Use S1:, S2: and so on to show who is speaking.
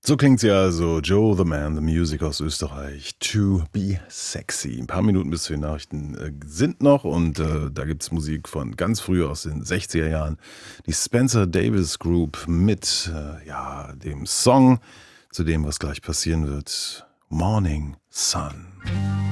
S1: So klingt's ja also. Joe the Man, the Music aus Österreich. To be sexy. Ein paar Minuten bis zu den Nachrichten sind noch und da gibt's Musik von ganz früh aus den 60er Jahren. Die Spencer Davis Group mit dem Song zu dem, was gleich passieren wird. Morning Sun.